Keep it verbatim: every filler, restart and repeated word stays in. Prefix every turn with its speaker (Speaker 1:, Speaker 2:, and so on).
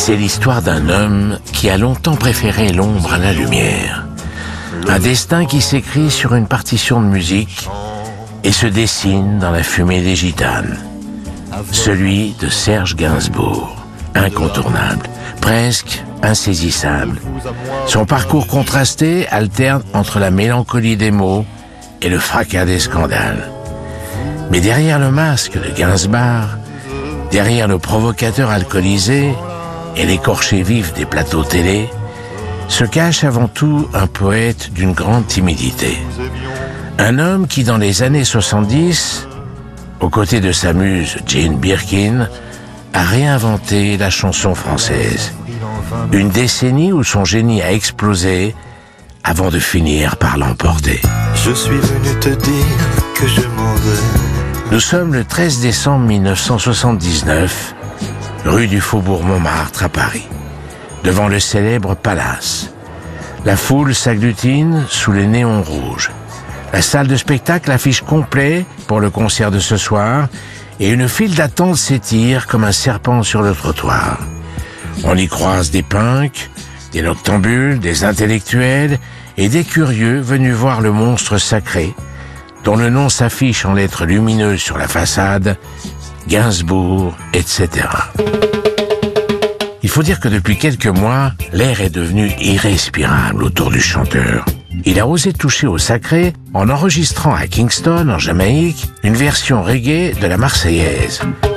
Speaker 1: C'est l'histoire d'un homme qui a longtemps préféré l'ombre à la lumière. Un destin qui s'écrit sur une partition de musique et se dessine dans la fumée des gitanes. Celui de Serge Gainsbourg, incontournable, presque insaisissable. Son parcours contrasté alterne entre la mélancolie des mots et le fracas des scandales. Mais derrière le masque de Gainsbourg, derrière le provocateur alcoolisé et l'écorché vif des plateaux télé, se cache avant tout un poète d'une grande timidité. Un homme qui, dans les années soixante-dix, aux côtés de sa muse Jane Birkin, a réinventé la chanson française. Une décennie où son génie a explosé avant de finir par l'emporter.
Speaker 2: Je suis venu te dire que je m'en vais.
Speaker 1: Nous sommes le treize décembre mille neuf cent soixante-dix-neuf, rue du Faubourg Montmartre à Paris, devant le célèbre Palace. La foule s'agglutine sous les néons rouges. La salle de spectacle affiche complet pour le concert de ce soir et une file d'attente s'étire comme un serpent sur le trottoir. On y croise des punks, des noctambules, des intellectuels et des curieux venus voir le monstre sacré, dont le nom s'affiche en lettres lumineuses sur la façade, Gainsbourg, et cetera. Il faut dire que depuis quelques mois, l'air est devenu irrespirable autour du chanteur. Il a osé toucher au sacré en enregistrant à Kingston, en Jamaïque, une version reggae de la Marseillaise.